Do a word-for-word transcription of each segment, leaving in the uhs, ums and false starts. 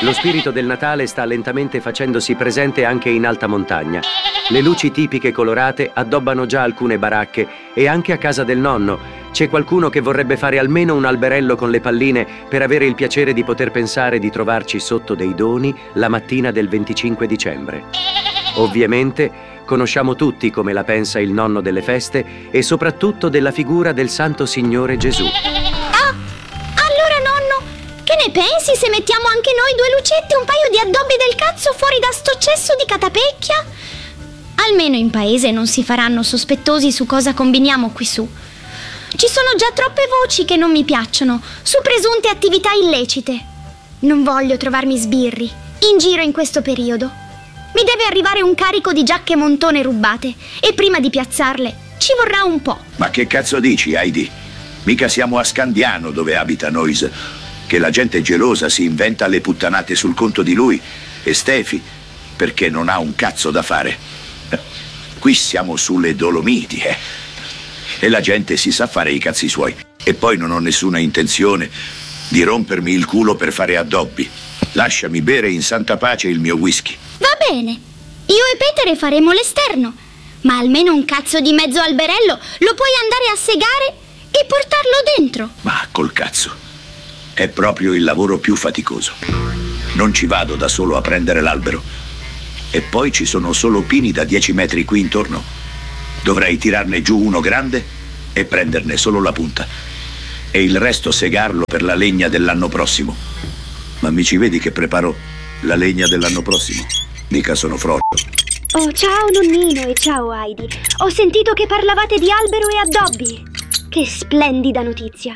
Lo spirito del Natale sta lentamente facendosi presente anche in alta montagna. Le luci tipiche colorate addobbano già alcune baracche e anche a casa del nonno c'è qualcuno che vorrebbe fare almeno un alberello con le palline per avere il piacere di poter pensare di trovarci sotto dei doni la mattina del venticinque dicembre. Ovviamente conosciamo tutti come la pensa il nonno delle feste e soprattutto della figura del Santo Signore Gesù. Ah, allora nonno, che ne pensi se mettiamo anche noi due lucette e un paio di addobbi del cazzo fuori da sto cesso di catapecchia? Almeno in paese non si faranno sospettosi su cosa combiniamo qui su. Ci sono già troppe voci che non mi piacciono su presunte attività illecite. Non voglio trovarmi sbirri in giro in questo periodo. Mi deve arrivare un carico di giacche montone rubate e prima di piazzarle ci vorrà un po'. Ma che cazzo dici, Heidi? Mica siamo a Scandiano dove abita Noise, che la gente gelosa si inventa le puttanate sul conto di lui e Stefi perché non ha un cazzo da fare. Qui siamo sulle Dolomiti, eh? E la gente si sa fare i cazzi suoi. E poi non ho nessuna intenzione di rompermi il culo per fare addobbi. Lasciami bere in santa pace il mio whisky. Va bene, io e Petere faremo l'esterno, ma almeno un cazzo di mezzo alberello lo puoi andare a segare e portarlo dentro. Ma col cazzo, è proprio il lavoro più faticoso. Non ci vado da solo a prendere l'albero. E poi ci sono solo pini da dieci metri qui intorno. Dovrei tirarne giù uno grande e prenderne solo la punta. E il resto segarlo per la legna dell'anno prossimo. Ma mi ci vedi che preparo la legna dell'anno prossimo? Mica sono frollo. Oh, ciao nonnino e ciao Heidi. Ho sentito che parlavate di albero e addobbi. Che splendida notizia.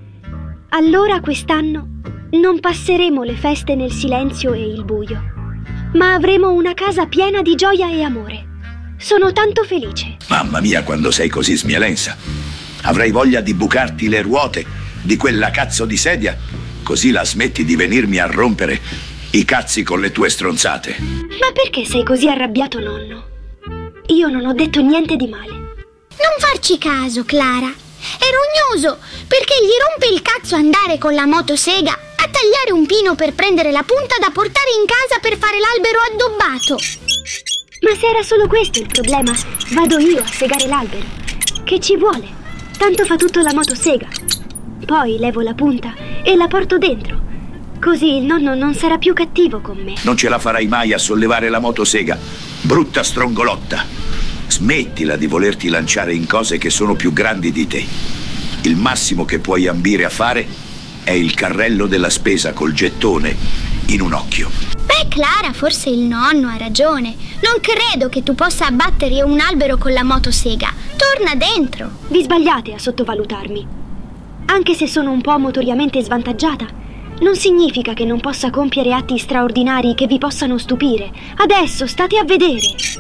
Allora quest'anno non passeremo le feste nel silenzio e il buio, ma avremo una casa piena di gioia e amore. Sono tanto felice. Mamma mia, quando sei così smielenza. Avrei voglia di bucarti le ruote di quella cazzo di sedia, così la smetti di venirmi a rompere i cazzi con le tue stronzate. Ma perché sei così arrabbiato, nonno? Io non ho detto niente di male. Non farci caso, Clara. È rognoso, perché gli rompe il cazzo andare con la motosega a tagliare un pino per prendere la punta da portare in casa per fare l'albero addobbato. Ma se era solo questo il problema, vado io a segare l'albero. Che ci vuole? Tanto fa tutto la motosega. Poi levo la punta e la porto dentro. Così il nonno non sarà più cattivo con me. Non ce la farai mai a sollevare la motosega, brutta strongolotta. Smettila di volerti lanciare in cose che sono più grandi di te. Il massimo che puoi ambire a fare è il carrello della spesa col gettone in un occhio. Beh, Clara, forse il nonno ha ragione. Non credo che tu possa abbattere un albero con la motosega. Torna dentro. Vi sbagliate a sottovalutarmi. Anche se sono un po' motoriamente svantaggiata, non significa che non possa compiere atti straordinari che vi possano stupire. Adesso state a vedere.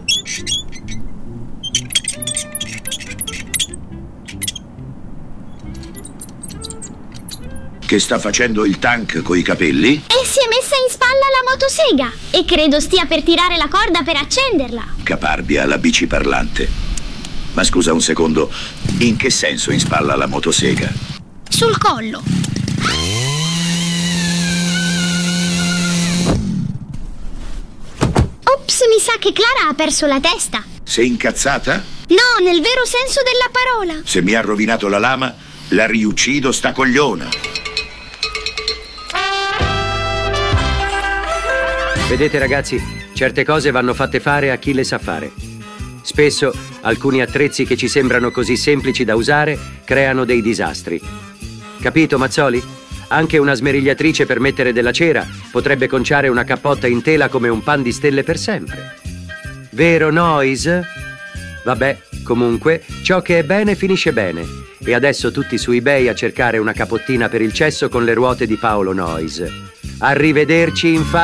Che sta facendo il tank coi capelli? E si è messa in spalla la motosega e credo stia per tirare la corda per accenderla. Caparbia, la bici parlante. Ma scusa un secondo, in che senso in spalla la motosega? Sul collo. Ops, mi sa che Clara ha perso la testa. Sei incazzata? No, nel vero senso della parola. Se mi ha rovinato la lama, la riuccido sta cogliona. Vedete ragazzi, certe cose vanno fatte fare a chi le sa fare. Spesso alcuni attrezzi che ci sembrano così semplici da usare creano dei disastri. Capito, Mazzoli? Anche una smerigliatrice per mettere della cera potrebbe conciare una cappotta in tela come un pan di stelle per sempre. Vero, Noise? Vabbè, comunque, ciò che è bene finisce bene. E adesso tutti su eBay a cercare una capottina per il cesso con le ruote di Paolo Noise. Arrivederci in fa...